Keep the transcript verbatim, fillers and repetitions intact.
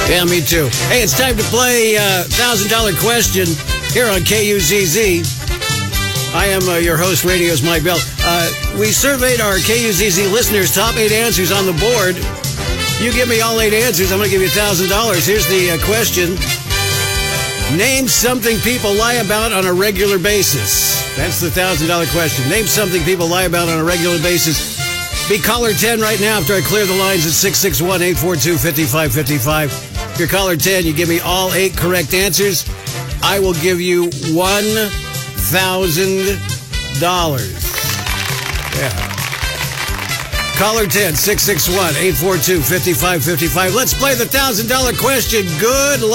Yeah, me too. Hey, it's time to play uh, one thousand dollar question here on K U Z Z. I am uh, your host, Radio's Mike Bell. Uh, we surveyed our K U Z Z listeners' top eight answers on the board. You give me all eight answers, I'm going to give you one thousand dollars. Here's the uh, question. Name something people lie about on a regular basis. That's the one thousand dollar question. Name something people lie about on a regular basis. Be caller ten right now after I clear the lines at six six one, eight four two, five five five five. If you're caller ten, you give me all eight correct answers, I will give you one thousand dollars. Yeah. Caller ten, six six one, eight four two, five five five five. Let's play the one thousand dollar question. Good luck.